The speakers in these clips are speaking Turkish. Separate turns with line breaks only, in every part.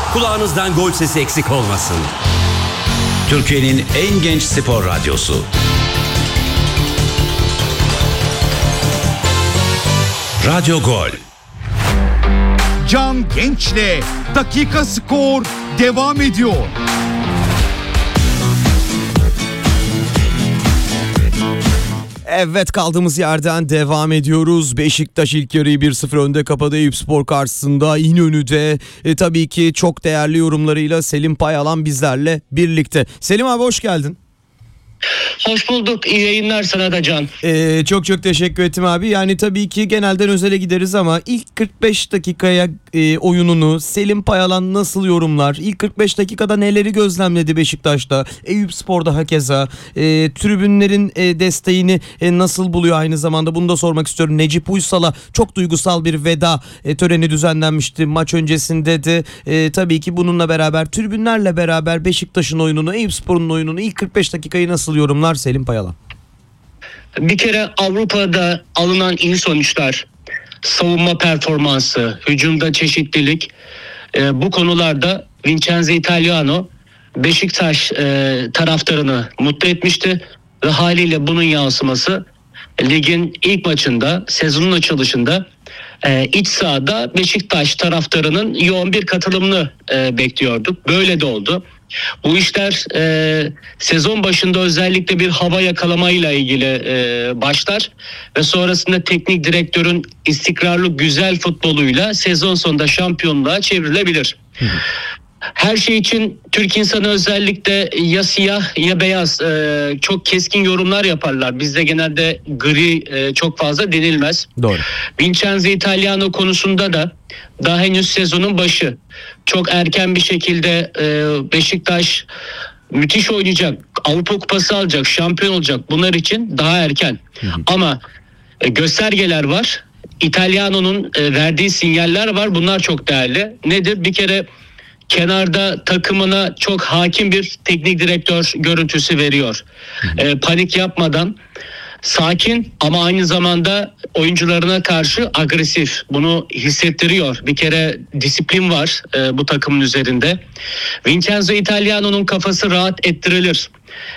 Kulağınızdan gol sesi eksik olmasın.
Türkiye'nin en genç spor radyosu. Radyo Gol.
Can Genç'le Dakika Skor devam ediyor.
Evet, kaldığımız yerden devam ediyoruz. Beşiktaş ilk yarıyı 1-0 önde kapadı Eyüpspor karşısında İnönü'de. Tabii ki çok değerli yorumlarıyla Selim Payalan bizlerle birlikte. Selim abi, hoş geldin.
Hoş bulduk. İyi yayınlar sana da Can.
Çok teşekkür ettim abi. Yani tabii ki genelden özele gideriz ama ilk 45 dakikaya oyununu Selim Payalan nasıl yorumlar? İlk 45 dakikada neleri gözlemledi Beşiktaş'ta? Eyüpspor'da hakeza. Tribünlerin desteğini nasıl buluyor aynı zamanda? Bunu da sormak istiyorum. Necip Uysal'a çok duygusal bir veda töreni düzenlenmişti maç öncesinde de. Tabii ki bununla beraber, tribünlerle beraber Beşiktaş'ın oyununu, Eyüpspor'un oyununu, ilk 45 dakikayı nasıl yorumlar Selim Payalan?
Bir kere Avrupa'da alınan iyi sonuçlar, savunma performansı, hücumda çeşitlilik, bu konularda Vincenzo Italiano Beşiktaş taraftarını mutlu etmişti ve haliyle bunun yansıması ligin ilk maçında, sezonun açılışında iç sahada Beşiktaş taraftarının yoğun bir katılımını bekliyorduk. Böyle de oldu. Bu işler sezon başında özellikle bir hava yakalamayla ilgili başlar ve sonrasında teknik direktörün istikrarlı güzel futboluyla sezon sonunda şampiyonluğa çevrilebilir. Her şey için Türk insanı özellikle ya siyah ya beyaz çok keskin yorumlar yaparlar. Bizde genelde gri çok fazla denilmez.
Doğru.
Vincenzo Italiano konusunda da daha henüz sezonun başı. Çok erken bir şekilde Beşiktaş müthiş oynayacak, Avrupa Kupası alacak, şampiyon olacak. Bunlar için daha erken. Ama göstergeler var. Italiano'nun verdiği sinyaller var. Bunlar çok değerli. Nedir? Bir kere kenarda takımına çok hakim bir teknik direktör görüntüsü veriyor. Panik yapmadan, sakin ama aynı zamanda oyuncularına karşı agresif. Bunu hissettiriyor. Bir kere disiplin var bu takımın üzerinde. Vincenzo Italiano'nun kafası rahat ettirilir.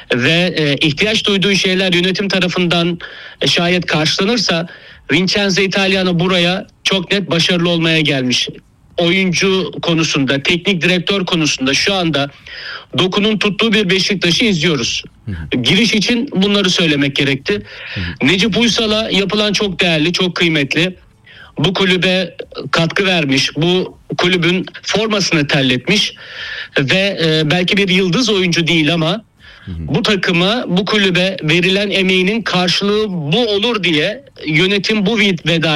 Ve ihtiyaç duyduğu şeyler yönetim tarafından şayet karşılanırsa Vincenzo Italiano buraya çok net başarılı olmaya gelmiş. Oyuncu konusunda, teknik direktör konusunda şu anda dokunun tuttuğu bir Beşiktaş'ı izliyoruz. Giriş için bunları söylemek gerekti. Necip Uysal'a yapılan çok değerli, çok kıymetli. Bu kulübe katkı vermiş, bu kulübün formasını terletmiş ve belki bir yıldız oyuncu değil ama bu takıma, bu kulübe verilen emeğinin karşılığı bu olur diye yönetim bu veda